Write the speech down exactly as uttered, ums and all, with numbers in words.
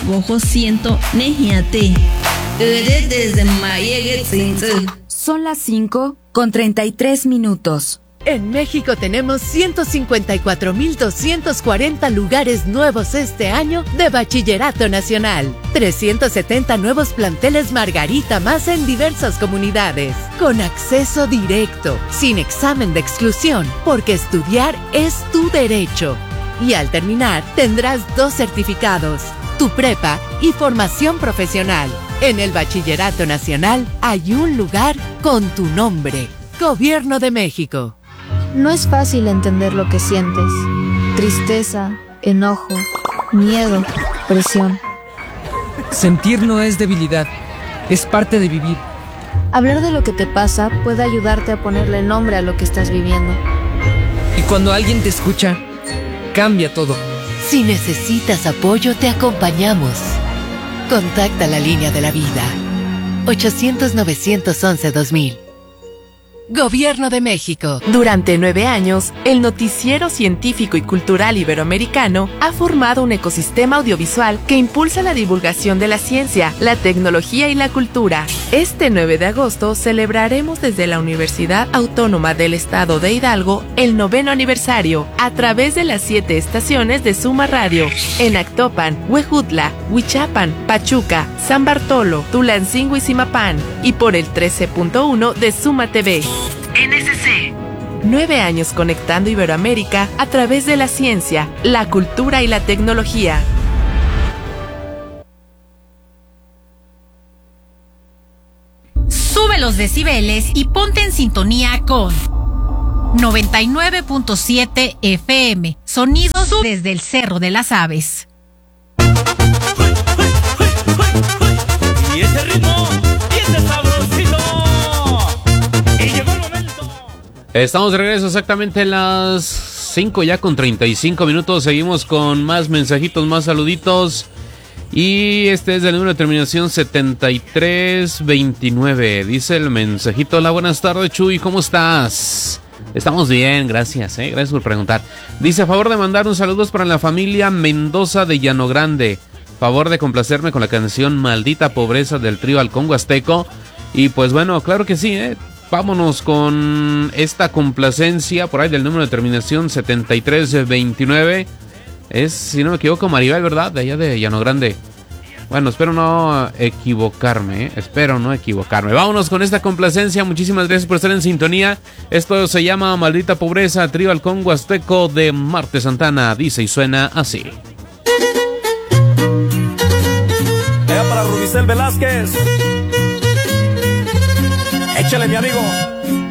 bojo siento nejiate. Ere desde mayegue tsinze. Son las cinco con treinta y tres minutos. En México tenemos ciento cincuenta y cuatro mil doscientos cuarenta lugares nuevos este año de Bachillerato Nacional. trescientos setenta nuevos planteles Margarita más en diversas comunidades. Con acceso directo, sin examen de exclusión, porque estudiar es tu derecho. Y al terminar, tendrás dos certificados, tu prepa y formación profesional. En el Bachillerato Nacional hay un lugar con tu nombre. Gobierno de México. No es fácil entender lo que sientes. Tristeza, enojo, miedo, presión. Sentir no es debilidad, es parte de vivir. Hablar de lo que te pasa puede ayudarte a ponerle nombre a lo que estás viviendo. Y cuando alguien te escucha, cambia todo. Si necesitas apoyo, te acompañamos. Contacta la línea de la vida. ochocientos, novecientos once, dos mil. Gobierno de México. Durante nueve años, el Noticiero Científico y Cultural Iberoamericano ha formado un ecosistema audiovisual que impulsa la divulgación de la ciencia, la tecnología y la cultura. Este nueve de agosto celebraremos desde la Universidad Autónoma del Estado de Hidalgo el noveno aniversario a través de las siete estaciones de Suma Radio en Actopan, Huejutla, Huichapan, Pachuca, San Bartolo, Tulancingo y Zimapán y por el trece punto uno de Suma T V. N S C. Nueve años conectando Iberoamérica a través de la ciencia, la cultura y la tecnología. Sube los decibeles y ponte en sintonía con noventa y nueve punto siete F M. Sonidos desde el Cerro de las Aves. Y ese ritmo, y ese sabrosito. Y llegó el momento. Estamos de regreso exactamente a las cinco ya con treinta y cinco minutos. Seguimos con más mensajitos, más saluditos. Y este es del número de terminación setenta y tres veintinueve. Dice el mensajito: hola, buenas tardes, Chuy, ¿cómo estás? Estamos bien, gracias, eh, gracias por preguntar. Dice: a favor de mandar un saludos para la familia Mendoza de Llano Grande. Favor de complacerme con la canción Maldita Pobreza del trío Halcón Huasteco. Y pues bueno, claro que sí, eh. Vámonos con esta complacencia por ahí del número de terminación setenta y tres veintinueve. Es, si no me equivoco, Maribel, ¿verdad? De allá de Llano Grande. Bueno, espero no equivocarme, ¿eh? Espero no equivocarme. Vámonos con esta complacencia. Muchísimas gracias por estar en sintonía. Esto se llama Maldita Pobreza, trío Halcón Huasteco de Marte Santana. Dice y suena así. Era para Rubicel Velázquez. Échale, mi amigo.